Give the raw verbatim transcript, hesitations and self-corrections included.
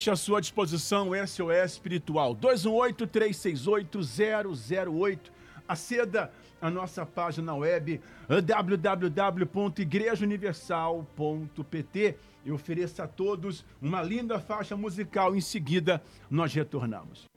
à sua disposição S O S Espiritual, dois um oito, três seis oito, zero zero oito. Aceda a nossa página web w w w ponto igreja universal ponto p t e ofereça a todos uma linda faixa musical. Em seguida, nós retornamos.